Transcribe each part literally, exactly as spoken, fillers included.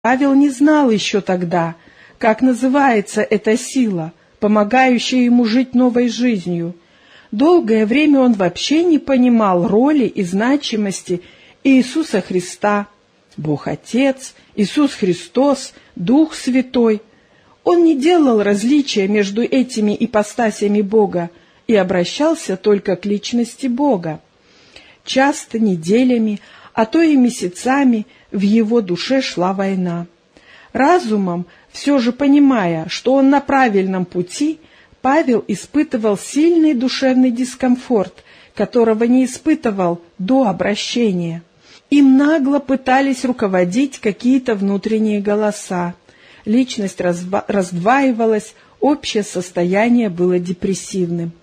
Павел не знал еще тогда, как называется эта сила, помогающая ему жить новой жизнью. Долгое время он вообще не понимал роли и значимости Иисуса Христа, Бог Отец, Иисус Христос, Дух Святой. Он не делал различия между этими ипостасями Бога и обращался только к личности Бога. Часто неделями, а то и месяцами в его душе шла война. Разумом, все же понимая, что он на правильном пути, Павел испытывал сильный душевный дискомфорт, которого не испытывал до обращения. Им нагло пытались руководить какие-то внутренние голоса. Личность разва- раздваивалась, общее состояние было депрессивным.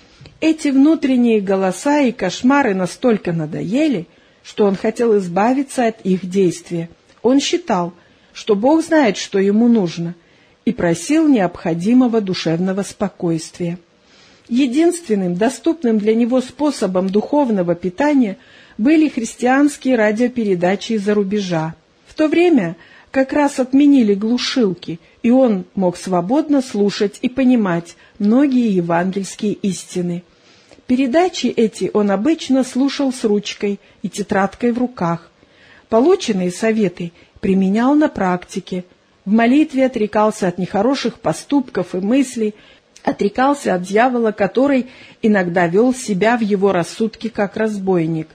Эти внутренние голоса и кошмары настолько надоели, что он хотел избавиться от их действия. Он считал, что Бог знает, что ему нужно, и просил необходимого душевного спокойствия. Единственным доступным для него способом духовного питания были христианские радиопередачи из-за рубежа. В то время как раз отменили глушилки, и он мог свободно слушать и понимать многие евангельские истины. Передачи эти он обычно слушал с ручкой и тетрадкой в руках. Полученные советы применял на практике. В молитве отрекался от нехороших поступков и мыслей, отрекался от дьявола, который иногда вел себя в его рассудке как разбойник.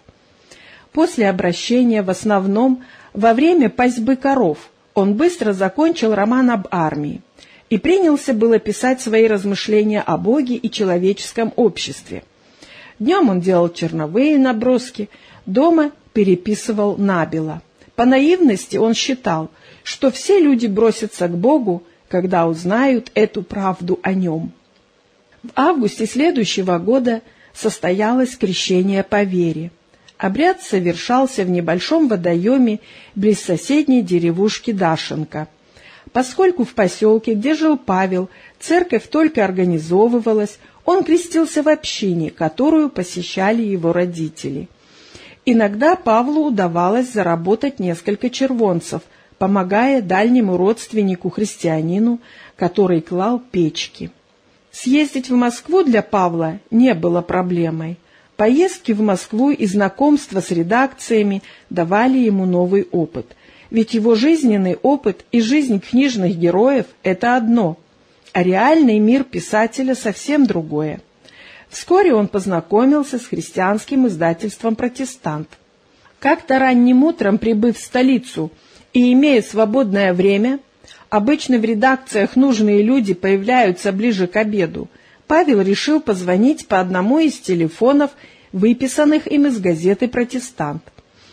После обращения, в основном во время пасьбы коров, он быстро закончил роман об армии и принялся было писать свои размышления о Боге и человеческом обществе. Днем он делал черновые наброски, дома переписывал набело. По наивности он считал, что все люди бросятся к Богу, когда узнают эту правду о Нем. В августе следующего года состоялось крещение по вере. Обряд совершался в небольшом водоеме близ соседней деревушки Дашенко. Поскольку в поселке, где жил Павел, церковь только организовывалась, он крестился в общине, которую посещали его родители. Иногда Павлу удавалось заработать несколько червонцев, помогая дальнему родственнику-христианину, который клал печки. Съездить в Москву для Павла не было проблемой. Поездки в Москву и знакомства с редакциями давали ему новый опыт. Ведь его жизненный опыт и жизнь книжных героев – это одно, а реальный мир писателя совсем другое. Вскоре он познакомился с христианским издательством «Протестант». Как-то ранним утром, прибыв в столицу и имея свободное время, обычно в редакциях нужные люди появляются ближе к обеду, Павел решил позвонить по одному из телефонов, выписанных им из газеты «Протестант».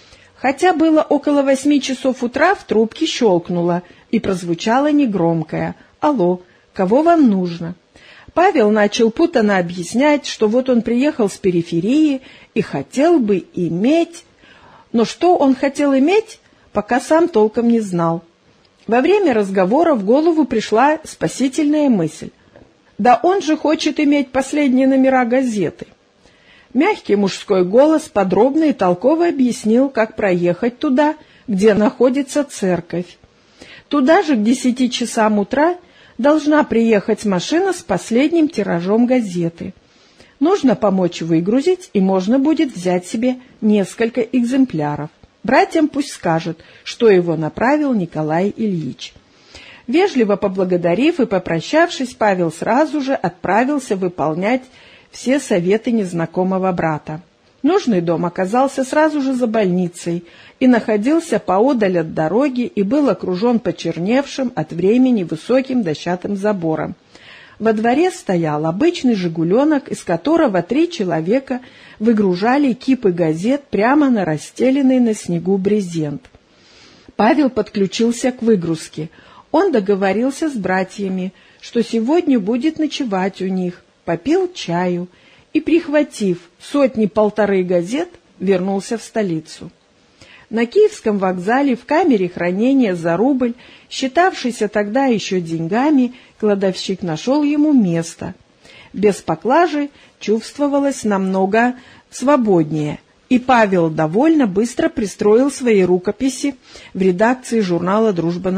Хотя было около восьми часов утра, в трубке щелкнуло, и прозвучало негромкое: «Алло, кого вам нужно?» Павел начал путанно объяснять, что вот он приехал с периферии и хотел бы иметь... Но что он хотел иметь, пока сам толком не знал. Во время разговора в голову пришла спасительная мысль: да он же хочет иметь последние номера газеты. Мягкий мужской голос подробно и толково объяснил, как проехать туда, где находится церковь. Туда же к десяти часам утра должна приехать машина с последним тиражом газеты. Нужно помочь выгрузить, и можно будет взять себе несколько экземпляров. Братьям пусть скажут, что его направил Николай Ильич. Вежливо поблагодарив и попрощавшись, Павел сразу же отправился выполнять все советы незнакомого брата. Нужный дом оказался сразу же за больницей и находился поодаль от дороги и был окружен почерневшим от времени высоким дощатым забором. Во дворе стоял обычный «Жигуленок», из которого три человека выгружали кипы газет прямо на расстеленный на снегу брезент. Павел подключился к выгрузке. Он договорился с братьями, что сегодня будет ночевать у них, попил чаю и, прихватив сотни-полторы газет, вернулся в столицу. На Киевском вокзале в камере хранения за рубль, считавшейся тогда еще деньгами, кладовщик нашел ему место. Без поклажи чувствовалось намного свободнее. И Павел довольно быстро пристроил свои рукописи в редакции журнала «Дружба